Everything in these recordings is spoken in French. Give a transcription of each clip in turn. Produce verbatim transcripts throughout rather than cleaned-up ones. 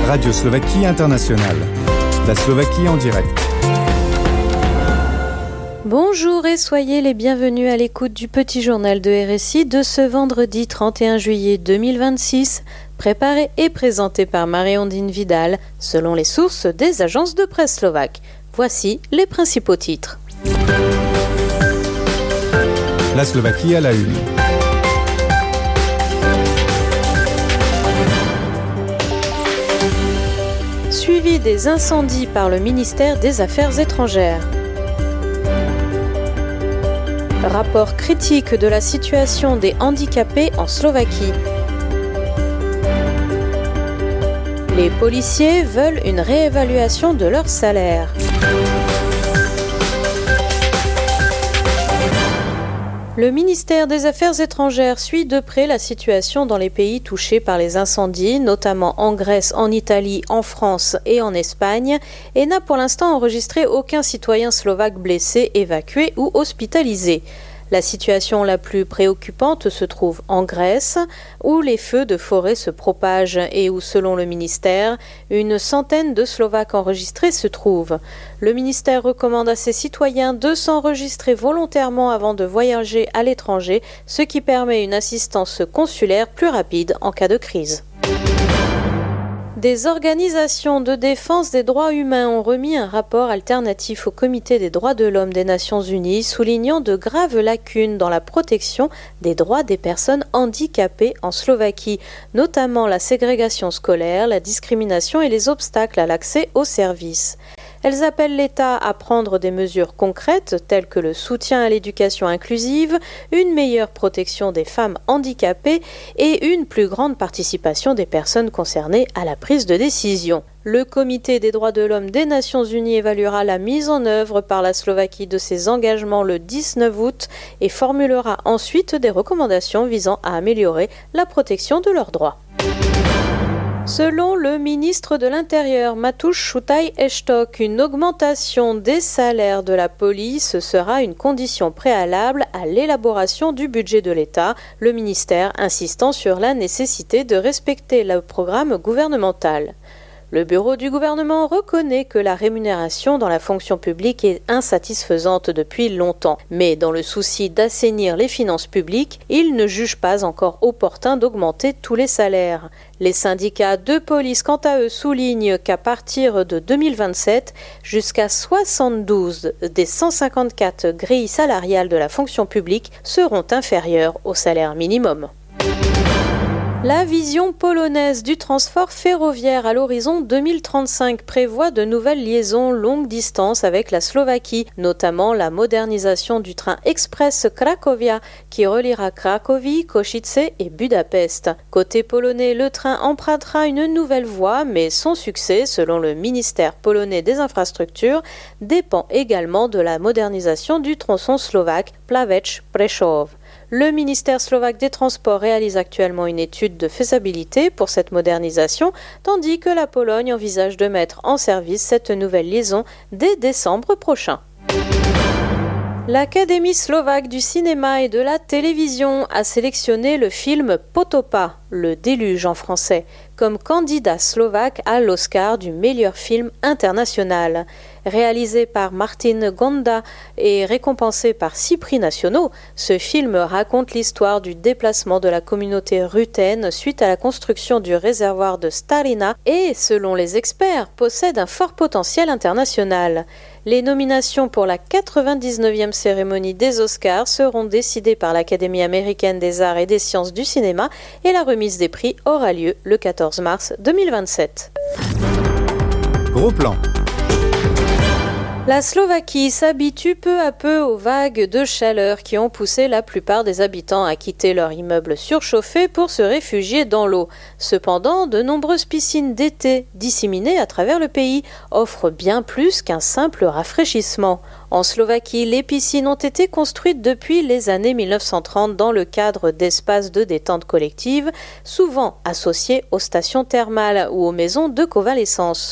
Radio Slovaquie Internationale. La Slovaquie en direct. Bonjour et soyez les bienvenus à l'écoute du petit journal de R S I de ce vendredi trente et un juillet deux mille vingt-six, préparé et présenté par Marie-Ondine Vidal, selon les sources des agences de presse slovaques. Voici les principaux titres. La Slovaquie à la une. Suivi des incendies par le ministère des Affaires étrangères. Rapport critique de la situation des handicapés en Slovaquie. Les policiers veulent une réévaluation de leur salaire. Le ministère des Affaires étrangères suit de près la situation dans les pays touchés par les incendies, notamment en Grèce, en Italie, en France et en Espagne, et n'a pour l'instant enregistré aucun citoyen slovaque blessé, évacué ou hospitalisé. La situation la plus préoccupante se trouve en Grèce, où les feux de forêt se propagent et où, selon le ministère, une centaine de Slovaques enregistrés se trouvent. Le ministère recommande à ses citoyens de s'enregistrer volontairement avant de voyager à l'étranger, ce qui permet une assistance consulaire plus rapide en cas de crise. Des organisations de défense des droits humains ont remis un rapport alternatif au Comité des droits de l'homme des Nations Unies, soulignant de graves lacunes dans la protection des droits des personnes handicapées en Slovaquie, notamment la ségrégation scolaire, la discrimination et les obstacles à l'accès aux services. Elles appellent l'État à prendre des mesures concrètes telles que le soutien à l'éducation inclusive, une meilleure protection des femmes handicapées et une plus grande participation des personnes concernées à la prise de décision. Le Comité des droits de l'homme des Nations Unies évaluera la mise en œuvre par la Slovaquie de ses engagements le dix-neuf août et formulera ensuite des recommandations visant à améliorer la protection de leurs droits. Selon le ministre de l'Intérieur, Mateusz Sutaj-Estok, une augmentation des salaires de la police sera une condition préalable à l'élaboration du budget de l'État, le ministère insistant sur la nécessité de respecter le programme gouvernemental. Le bureau du gouvernement reconnaît que la rémunération dans la fonction publique est insatisfaisante depuis longtemps, mais dans le souci d'assainir les finances publiques, il ne juge pas encore opportun d'augmenter tous les salaires. Les syndicats de police, quant à eux, soulignent qu'à partir de deux mille vingt-sept, jusqu'à soixante-douze des cent cinquante-quatre grilles salariales de la fonction publique seront inférieures au salaire minimum. La vision polonaise du transport ferroviaire à l'horizon deux mille trente-cinq prévoit de nouvelles liaisons longue distance avec la Slovaquie, notamment la modernisation du train express Cracovia qui reliera Cracovie, Košice et Budapest. Côté polonais, le train empruntera une nouvelle voie, mais son succès, selon le ministère polonais des infrastructures, dépend également de la modernisation du tronçon slovaque Plaveč-Prešov. Le ministère slovaque des Transports réalise actuellement une étude de faisabilité pour cette modernisation, tandis que la Pologne envisage de mettre en service cette nouvelle liaison dès décembre prochain. L'Académie slovaque du cinéma et de la télévision a sélectionné le film Potopa, le déluge en français, comme candidat slovaque à l'Oscar du meilleur film international. Réalisé par Martin Gonda et récompensé par six prix nationaux, ce film raconte l'histoire du déplacement de la communauté ruthène suite à la construction du réservoir de Starina et, selon les experts, possède un fort potentiel international. Les nominations pour la quatre-vingt-dix-neuvième cérémonie des Oscars seront décidées par l'Académie américaine des arts et des sciences du cinéma et la remise des prix aura lieu le quatorze mars deux mille vingt-sept. Gros plan. La Slovaquie s'habitue peu à peu aux vagues de chaleur qui ont poussé la plupart des habitants à quitter leur immeuble surchauffé pour se réfugier dans l'eau. Cependant, de nombreuses piscines d'été disséminées à travers le pays offrent bien plus qu'un simple rafraîchissement. En Slovaquie, les piscines ont été construites depuis les années mille neuf cent trente dans le cadre d'espaces de détente collective, souvent associés aux stations thermales ou aux maisons de convalescence.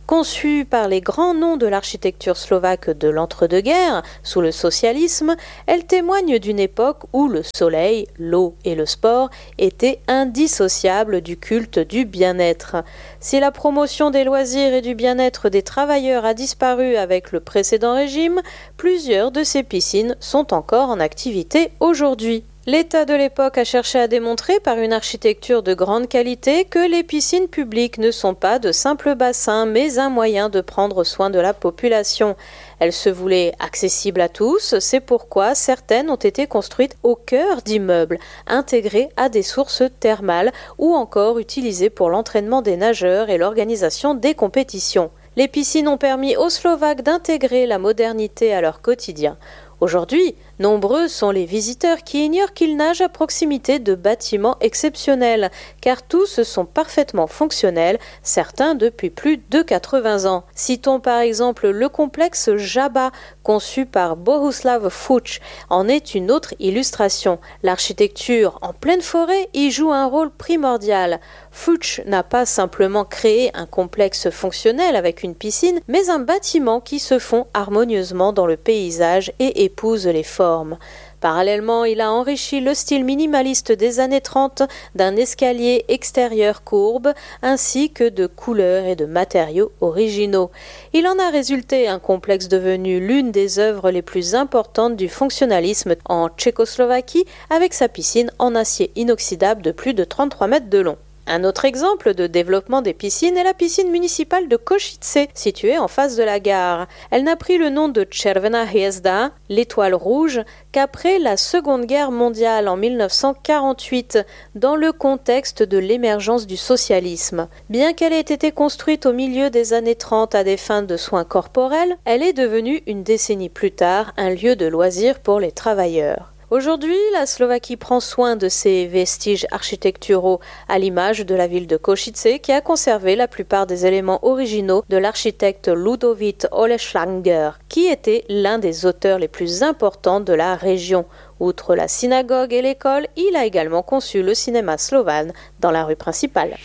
Conçue par les grands noms de l'architecture slovaque de l'entre-deux-guerres, sous le socialisme, elle témoigne d'une époque où le soleil, l'eau et le sport étaient indissociables du culte du bien-être. Si la promotion des loisirs et du bien-être des travailleurs a disparu avec le précédent régime, plusieurs de ces piscines sont encore en activité aujourd'hui. L'État de l'époque a cherché à démontrer par une architecture de grande qualité que les piscines publiques ne sont pas de simples bassins, mais un moyen de prendre soin de la population. Elles se voulaient accessibles à tous, c'est pourquoi certaines ont été construites au cœur d'immeubles, intégrées à des sources thermales ou encore utilisées pour l'entraînement des nageurs et l'organisation des compétitions. Les piscines ont permis aux Slovaques d'intégrer la modernité à leur quotidien. Aujourd'hui, nombreux sont les visiteurs qui ignorent qu'ils nagent à proximité de bâtiments exceptionnels, car tous sont parfaitement fonctionnels, certains depuis plus de quatre-vingts ans. Citons par exemple le complexe Žaba, conçu par Bohuslav Fuch, en est une autre illustration. L'architecture en pleine forêt y joue un rôle primordial. Fuch n'a pas simplement créé un complexe fonctionnel avec une piscine, mais un bâtiment qui se fond harmonieusement dans le paysage et épouse les formes. Parallèlement, il a enrichi le style minimaliste des années trente d'un escalier extérieur courbe ainsi que de couleurs et de matériaux originaux. Il en a résulté un complexe devenu l'une des œuvres les plus importantes du fonctionnalisme en Tchécoslovaquie avec sa piscine en acier inoxydable de plus de trente-trois mètres de long. Un autre exemple de développement des piscines est la piscine municipale de Košice, située en face de la gare. Elle n'a pris le nom de Červená hviezda, l'étoile rouge, qu'après la Seconde Guerre mondiale en mille neuf cent quarante-huit, dans le contexte de l'émergence du socialisme. Bien qu'elle ait été construite au milieu des années trente à des fins de soins corporels, elle est devenue une décennie plus tard un lieu de loisirs pour les travailleurs. Aujourd'hui, la Slovaquie prend soin de ses vestiges architecturaux, à l'image de la ville de Košice qui a conservé la plupart des éléments originaux de l'architecte Ludovít Oleslanger, qui était l'un des auteurs les plus importants de la région. Outre la synagogue et l'école, il a également conçu le cinéma Slovan dans la rue principale.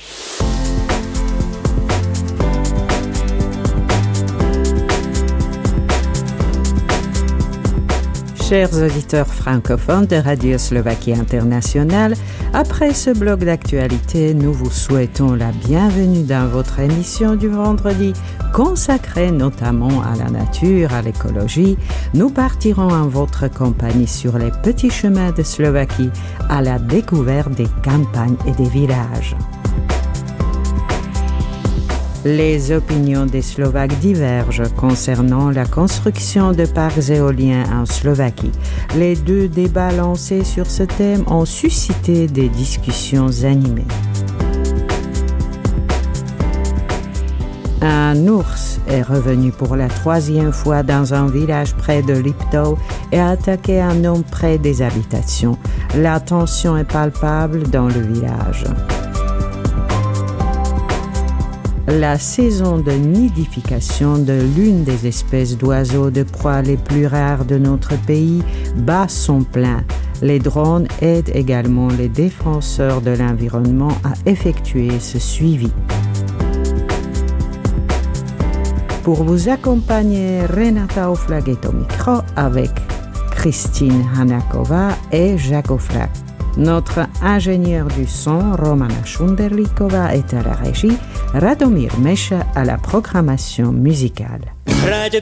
Chers auditeurs francophones de Radio Slovaquie Internationale, après ce bloc d'actualité, nous vous souhaitons la bienvenue dans votre émission du vendredi, consacrée notamment à la nature, à l'écologie. Nous partirons en votre compagnie sur les petits chemins de Slovaquie à la découverte des campagnes et des villages. Les opinions des Slovaques divergent concernant la construction de parcs éoliens en Slovaquie. Les deux débats lancés sur ce thème ont suscité des discussions animées. Un ours est revenu pour la troisième fois dans un village près de Liptov et a attaqué un homme près des habitations. La tension est palpable dans le village. La saison de nidification de l'une des espèces d'oiseaux de proie les plus rares de notre pays bat son plein. Les drones aident également les défenseurs de l'environnement à effectuer ce suivi. Pour vous accompagner, Renata Oflag est au micro avec Christine Hanaková et Jacques Oflag. Notre ingénieur du son, Romana Šunderlíková, est à la régie, Radomír Meša à la programmation musicale.